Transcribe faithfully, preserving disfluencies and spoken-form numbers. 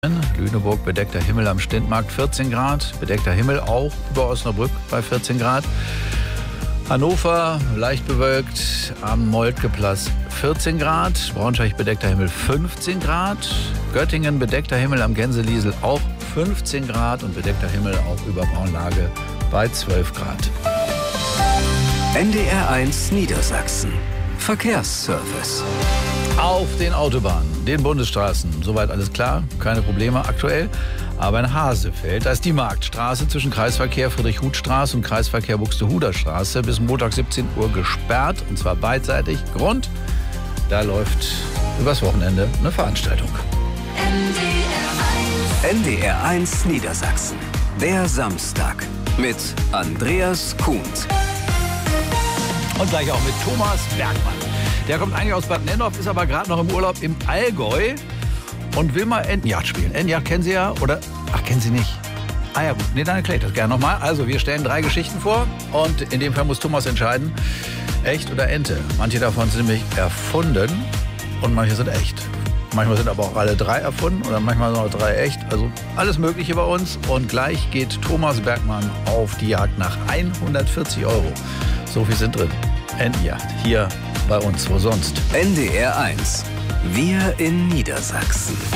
Lüneburg, bedeckter Himmel am Stintmarkt, vierzehn Grad. Bedeckter Himmel auch über Osnabrück bei vierzehn Grad. Hannover, leicht bewölkt, am Moltkeplatz vierzehn Grad. Braunschweig, bedeckter Himmel fünfzehn Grad. Göttingen, bedeckter Himmel am Gänseliesel auch fünfzehn Grad. Und bedeckter Himmel auch über Braunlage bei zwölf Grad. N D R eins Niedersachsen. Verkehrsservice. Auf den Autobahnen, den Bundesstraßen, soweit alles klar, keine Probleme aktuell. Aber in Hasefeld, da ist die Marktstraße zwischen Kreisverkehr Friedrich-Huth-Straße und Kreisverkehr Buxtehuder-Straße bis Montag siebzehn Uhr gesperrt, und zwar beidseitig. Grund, da läuft übers Wochenende eine Veranstaltung. N D R eins Niedersachsen. Der Samstag mit Andreas Kuhns. Und gleich auch mit Thomas Bergmann. Der kommt eigentlich aus Bad Nennendorf, ist aber gerade noch im Urlaub im Allgäu und will mal Entenjagd spielen. Entenjagd kennen Sie ja, oder? Ach, kennen Sie nicht? Ah ja, gut. Nee, dann erkläre ich das gerne nochmal. Also, wir stellen drei Geschichten vor und in dem Fall muss Thomas entscheiden, echt oder Ente. Manche davon sind nämlich erfunden und manche sind echt. Manchmal sind aber auch alle drei erfunden oder manchmal sind auch drei echt. Also alles Mögliche bei uns. Und gleich geht Thomas Bergmann auf die Jagd nach hundertvierzig Euro. So viel sind drin. Entenjagd. Hier bei uns, wo sonst? N D R eins. Wir in Niedersachsen.